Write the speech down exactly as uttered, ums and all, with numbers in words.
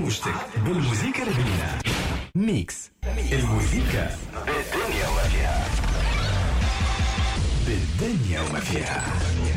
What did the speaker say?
زوجتك بالموسيقى البنينة. ميكس الموسيقى بالدنيا وما فيها، بالدنيا وما فيها.